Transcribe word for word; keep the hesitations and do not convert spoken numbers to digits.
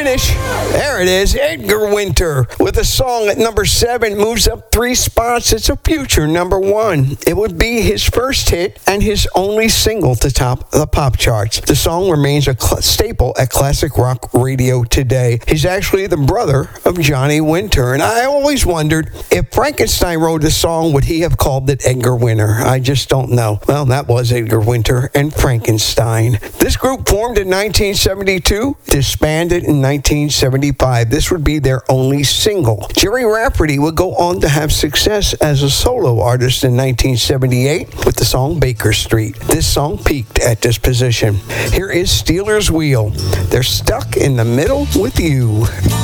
finish. There it is, Edgar Winter with a song at number seven, moves up three spots. It's a future number one. It would be his first hit and his only single to top the pop charts. The song remains a cl- staple at classic rock radio today. He's actually the brother of Johnny Winter, and I always wondered if Frankenstein wrote a song, would he have called it Edgar Winter? I just don't know. Well, that was Edgar Winter and Frankenstein. This group formed in nineteen seventy-two, disbanded in nineteen seventy-five. This would be their only single. Jerry Rafferty would go on to have success as a solo artist in nineteen seventy-eight with the song Baker Street. This song peaked at this position. Here is Stealers Wheel. They're stuck in the middle with you.